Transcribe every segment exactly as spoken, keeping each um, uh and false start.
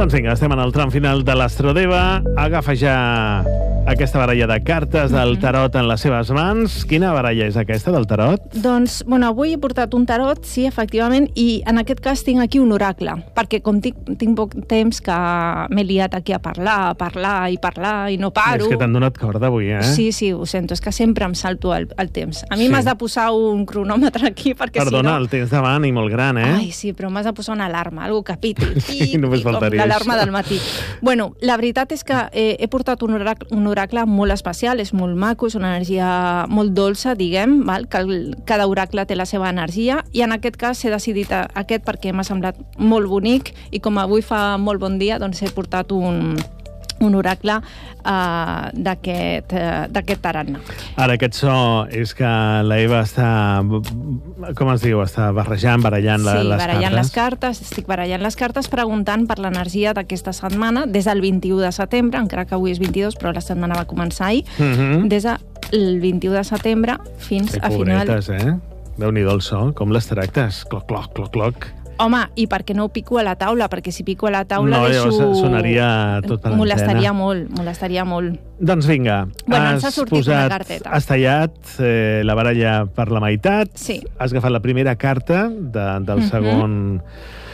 Doncs vinga, estem en el tram final de l'Astrodeva. Agafa ja aquesta baralla de cartes del tarot en les seves mans. Quina baralla és aquesta del tarot? Doncs, bueno, avui he portat un tarot, sí, efectivament, i en aquest cas tinc aquí un oracle, perquè com tinc, tinc poc temps que m'he liat aquí a parlar, a parlar i parlar i no paro. És que t'han donat corda avui, eh? Sí, sí, ho sento, és que sempre em salto el, el temps. A mi Sí. m'has de posar un cronòmetre aquí, perquè Perdona, si no... el tens davant i molt gran, eh? Ai, sí, però m'has de posar una alarma, algú que piti. Sí, només faltaria l'alarma això. del matí. Bueno, la veritat és que eh, he portat un oracle, un oracle molt especial, és molt maco, és una energia molt dolça, diguem, val? Que el, cada oracle té la seva energia, i en aquest cas he decidit a, aquest perquè m'ha semblat molt bonic, i com avui fa molt bon dia, doncs he portat un, un oracle uh, d'aquest uh, d'aquest tarannà. Ara, aquest so és que la Eva està, com es diu, està barrejant, barallant la, sí, les barallant cartes. les cartes, estic barallant les cartes preguntant per l'energia d'aquesta setmana des del vint-i-u de setembre, encara que avui és vint-i-dos, però la setmana va començar ahir, Mm -hmm. des del vint-i-u de setembre fins Ai, a final... pobretes, eh? Déu-n'hi-do el so, com les tractes? Cloc, cloc, cloc, cloc. Home, i per què no ho pico a la taula? Perquè si pico a la taula No, deixo... llavors sonaria tot per l'antena. Molestaria molt, molestaria molt. Doncs vinga, Bueno, ens ha has sortit una posat, carteta. has tallat eh, la baralla per la meitat, Sí. has agafat la primera carta de, del Mhm. segon...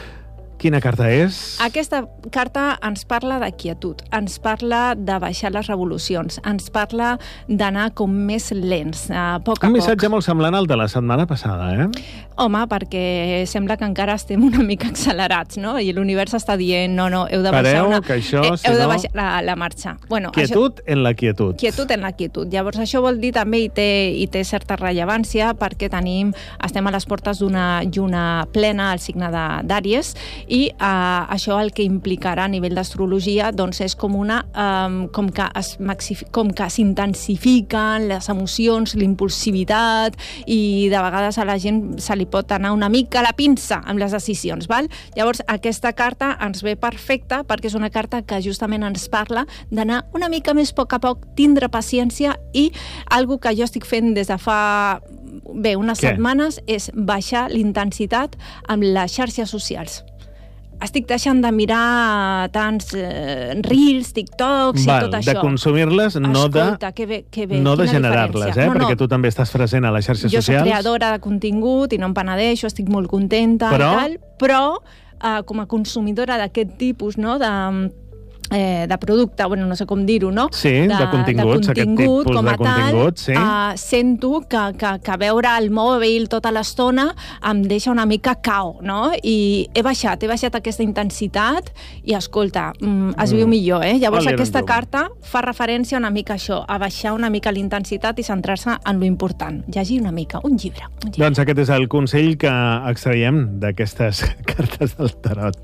Quina carta és? Aquesta carta ens parla de quietud, ens parla de baixar les revolucions, ens parla d'anar com més lents, a poc a Un poc. missatge molt semblant al de la setmana passada, eh? Home, perquè sembla que encara estem una mica accelerats, no? I l'univers està dient, no, no, heu de baixar Pareu, una... que això, eh, si heu de no- baixar la, la marxa. Bueno, Quietud en la quietud. Això, quietud en la quietud. Llavors, això vol dir també, i té, i té certa rellevància, perquè tenim, estem a les portes d'una lluna plena al signe de- d'Àries, i eh, això el que implicarà a nivell d'astrologia doncs és com una eh, com que es maxif- com que s'intensifiquen les emocions, l'impulsivitat, i de vegades a la gent se li pot anar una mica la pinça amb les decisions, val? Llavors aquesta carta ens ve perfecta perquè és una carta que justament ens parla d'anar una mica més a poc a poc, tindre paciència, i algo que jo estic fent des de fa bé, unes Què? setmanes és baixar l'intensitat amb les xarxes socials. Estic deixant de mirar tants eh, reels, TikToks Val, i tot això. de consumir-les, no de, Escolta, que bé, que bé, no de quina generar-les, diferència. eh? No, no. Perquè tu també estàs present a les xarxes Jo soc socials. creadora de contingut i no em penedeixo, estic molt contenta Però? i tal, però eh, com a consumidora d'aquest tipus, no?, de... Eh, de producte, bueno, no sé com dir-ho, no? Sí, de continguts, de aquest contingut, tipus com de a tal, contingut, sí. eh, sento que, que, que veure el mòbil tota l'estona em deixa una mica cao, no? I he baixat, he baixat aquesta intensitat i, escolta, mm, es viu Mm. millor, eh? Llavors Ole, aquesta ben tu. carta fa referència una mica a això, a baixar una mica l'intensitat i centrar-se en lo important. Llegir una mica, un llibre. Un llibre. Doncs aquest és el consell que extraiem d'aquestes cartes del tarot.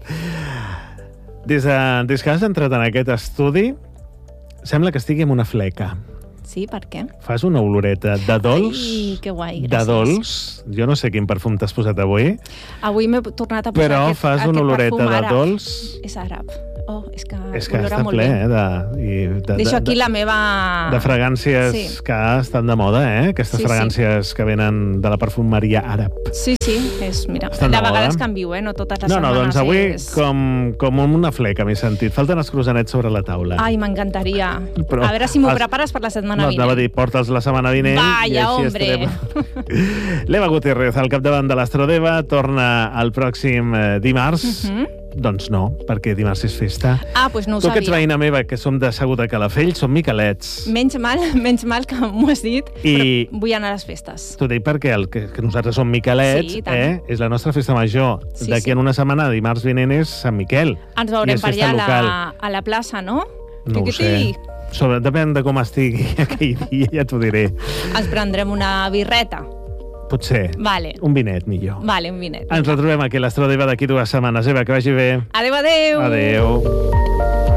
Des, de, des que has entrat en aquest estudi, sembla que estigui en una fleca. Sí, per què? Fas una oloreta de dolç. Ai, que guai, de gràcies. dolç. Jo no sé quin perfum t'has posat avui, Avui m'he tornat a posar però aquest, fas aquest una oloreta perfum de àrab. dolç. És àrab. Oh, és que, És que olora està molt ple, bé. eh? De, i de, Deixo de, aquí de, la meva... de fragàncies Sí. que estan de moda, eh? Aquestes Sí, sí. fragàncies que venen de la perfumeria àrab. Sí, sí, és, mira, Estan de de moda. vegades canvio, eh? No totes les No, no, setmanes doncs avui és... com, com una fleca m'he sentit. Falten els croissanets sobre la taula. Ai, m'encantaria. Però A veure si m'ho has- prepares per la setmana No, vinent. anava a dir, porta'ls la setmana vinent. Vaya, i així hombre. estarem. L'Eva Gutiérrez, al capdavant de l'Astrodeva, torna el pròxim eh, dimarts. Mhm. Doncs no, perquè dimarts és festa. Ah, doncs no ho Tu que ets sabia. veïna meva, que som de Segur de Calafell, som miquelets. Menys mal, menys mal que m'ho has dit, I- però vull anar a les festes. T'ho dic perquè el que, que nosaltres som miquelets, Sí, i tant. eh? És la nostra festa major. Sí, D'aquí sí. en una setmana, dimarts vinent, és Sant Miquel. Ens I veurem és per festa allà a local. la, a la plaça, no? No ho Tiquití. sé. Sobre, depèn de com estigui aquell dia, ja t'ho diré. Ens prendrem una birreta. Potser. Vale. Un vinet, millor. Vale, un vinet. Ens retrobem aquí a l'Astrodeva d'aquí dues setmanes. Eva, que vagi bé. Adéu, adéu. Adéu.